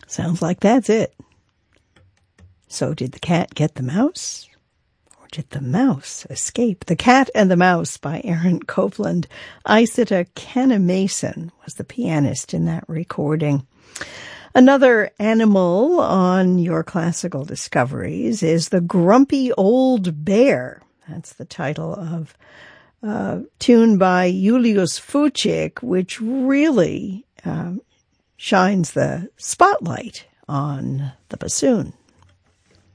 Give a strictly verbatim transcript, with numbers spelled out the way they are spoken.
Sounds like that's it. So did the cat get the mouse? Or did the mouse escape? The Cat and the Mouse by Aaron Copland. Isata Kenna-Mason was the pianist in that recording. Another animal on your classical discoveries is the Grumpy Old Bear. That's the title of a tune by Julius Fučík, which really um, shines the spotlight on the bassoon.